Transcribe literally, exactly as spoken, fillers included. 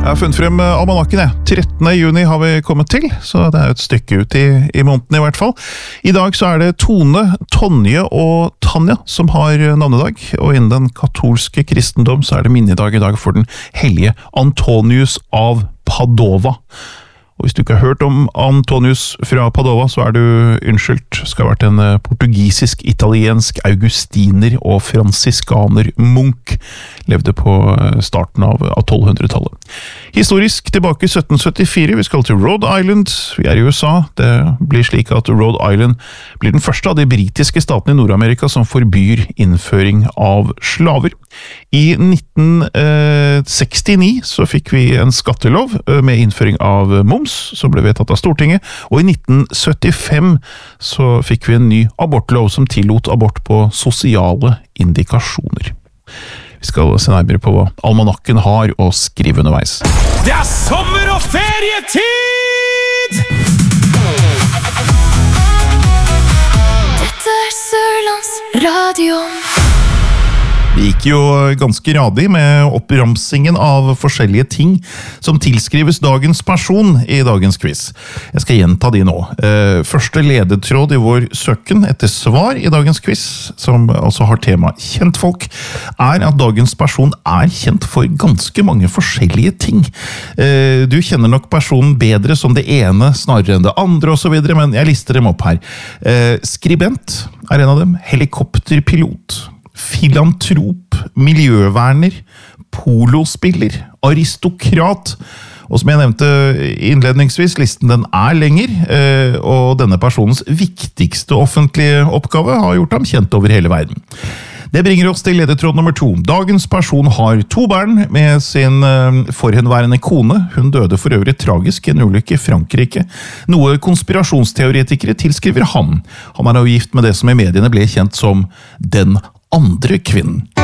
Jeg har funnet frem almanakken, jeg. trettende juni har vi kommet til, så det er jo et stykke ut i, i måneden i hvert fall. I dag så er det Tone, Tonje og Tanja som har navnedag, og innen den katolske kristendom så er det minnedag i dag for den hellige Antonius av Padova. Og hvis du ikke har hørt om Antonius fra Padova, så er du unnskyldt. Skal ha vært en portugisisk, italiensk, augustiner og fransiskaner munk. Levde på starten av tolvhundretallet. Historisk tilbake i sytten syttifire, vi skal til Rhode Island. Vi er i U S A. Det blir slik at Rhode Island blir den første av de britiske statene i Nord-Amerika som forbyr innføring av slaver. I nitten sekstini så fikk vi en skattelov med innføring av moms, som ble vedtatt av Stortinget, og i nitten syttifem så fikk vi en ny abortlov som tillot abort på sosiale indikasjoner. Vi skal se nærmere på hva almanakken har å skrive underveis. Det er sommer og ferietid! Dette er Sørlands Radio. Det gikk jo ganske radig med oppramsingen av forskjellige ting som tilskrives dagens person i dagens quiz. Jeg skal gjenta de nå. Første ledetråd i vår søken etter svar i dagens quiz, som altså har tema kjentfolk, er at dagens person er kjent for ganske mange forskjellige ting. Du kjenner nok personen bedre som det ene snarere enn det andre og så videre, men jeg lister dem opp her. Skribent er en av dem, helikopterpilot, filantrop, miljøverner, polospiller, aristokrat, og som jeg nevnte innledningsvis, listen den er lenger, og denne personens viktigste offentlige oppgave har gjort ham kjent over hele verden. Det bringer oss til ledetråd nummer to. Dagens person har to barn med sin forhenværende kone. Hun døde for øvrig tragisk i en ulykke i Frankrike. Noe konspirasjonsteoretikere tilskriver han. Han er nå gift med det som i mediene ble kjent som den andre kvinnen.